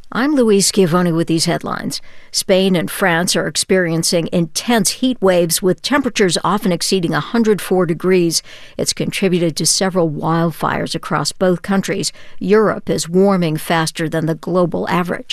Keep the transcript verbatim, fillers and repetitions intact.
I'm Louise Schiavone with these headlines. Spain and France are experiencing intense heat waves with temperatures often exceeding one hundred four degrees. It's contributed to several wildfires across both countries. Europe is warming faster than the global average.